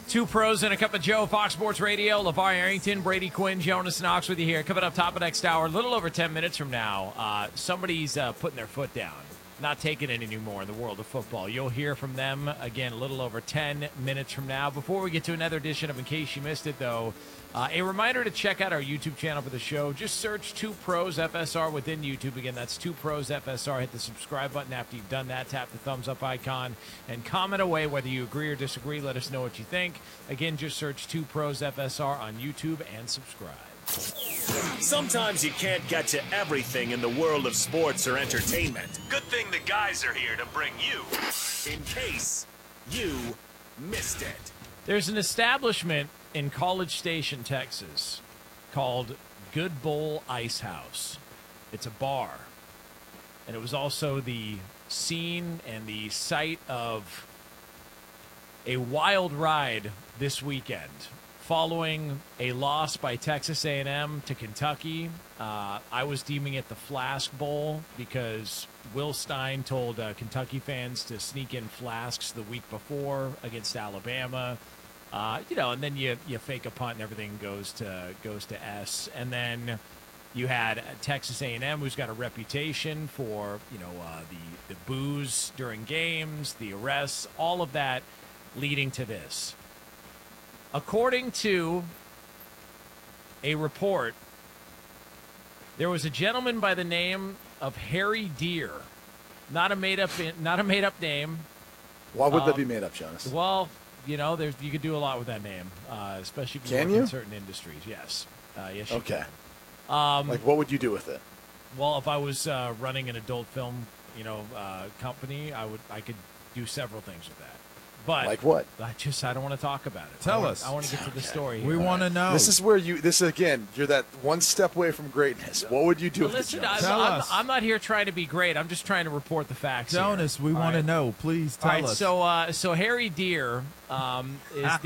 Two pros and a cup of Joe, Fox Sports Radio. LeVar Arrington, Brady Quinn, Jonas Knox with you here. Coming up top of next hour, a little over 10 minutes from now, somebody's putting their foot down. Not taking it anymore in the world of football. You'll hear from them again a little over 10 minutes from now. Before we get to another edition of In Case You Missed It, though, a reminder to check out our YouTube channel for the show. Just search 2 Pros FSR within YouTube. Again, that's 2 Pros FSR. Hit the subscribe button after you've done that. Tap the thumbs up icon and comment away whether you agree or disagree. Let us know what you think. Again, just search 2 Pros FSR on YouTube and subscribe. Sometimes you can't get to everything in the world of sports or entertainment. Good thing the guys are here to bring you In Case You Missed It. There's an establishment in College Station, Texas, called Good Bowl Ice House. It's a bar, and it was also the scene and the site of a wild ride this weekend. Following a loss by Texas A&M to Kentucky, I was deeming it the Flask Bowl because Will Stein told Kentucky fans to sneak in flasks the week before against Alabama. And then you fake a punt and everything goes to S. And then you had Texas A&M, who's got a reputation for the booze during games, the arrests, all of that leading to this. According to a report, there was a gentleman by the name of Harry Deer, not a made up name. Why would that be made up, Jonas? Well, you could do a lot with that name, especially if you work in certain industries. Yes, yes. Okay. Can. Like, what would you do with it? Well, if I was running an adult film, company, I could do several things with that. But like what? I don't want to talk about it. Tell us. I want to get to the story. We want to know. This is where you're that one step away from greatness. What would you do with listen, it, Tell us. I'm not here trying to be great. I'm just trying to report the facts. Jonas, we want to know. Please tell us. So Harry Deer is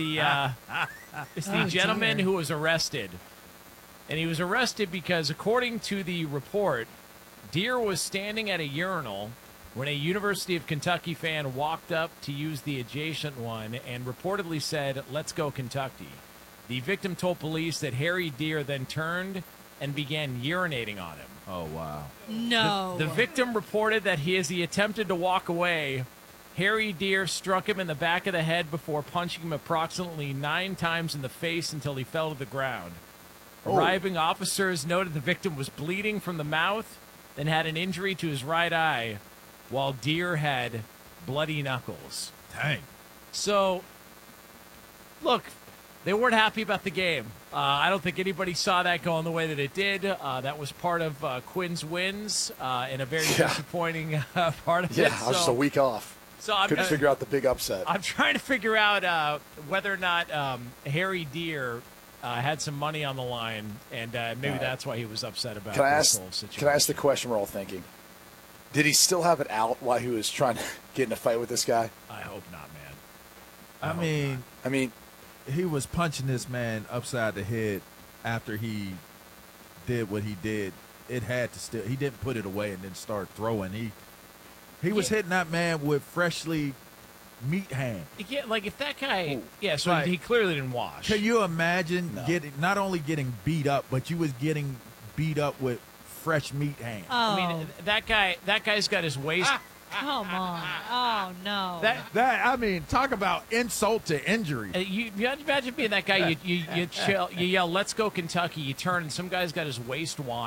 the gentleman who was arrested. And he was arrested because, according to the report, Deer was standing at a urinal when a University of Kentucky fan walked up to use the adjacent one and reportedly said, "Let's go Kentucky." The victim told police that Harry Deer then turned and began urinating on him. Oh, wow. No. The victim reported that as he attempted to walk away, Harry Deer struck him in the back of the head before punching him approximately 9 times in the face until he fell to the ground. Arriving officers noted the victim was bleeding from the mouth and had an injury to his right eye, while Deer had bloody knuckles. Dang. So, look, they weren't happy about the game. I don't think anybody saw that going the way that it did. That was part of Quinn's wins and a very disappointing part of it. Yeah, I was just a week off. So I couldn't figure out the big upset. I'm trying to figure out whether or not Harry Deer had some money on the line, and maybe that's why he was upset about this whole situation. Can I ask the question we're all thinking? Did he still have it out while he was trying to get in a fight with this guy? I hope not, man. I mean, he was punching this man upside the head after he did what he did. It had to still. He didn't put it away and then start throwing. He was hitting that man with freshly meat hand. Yeah, like if that guy. So he clearly didn't wash. Can you imagine not only getting beat up, but you was getting beat up with fresh meat hand? Oh. I mean, that guy's got his waist. Come on. Oh, no. I mean, talk about insult to injury. You imagine being that guy. You yell, "Let's go Kentucky." You turn and some guy's got his waist wide.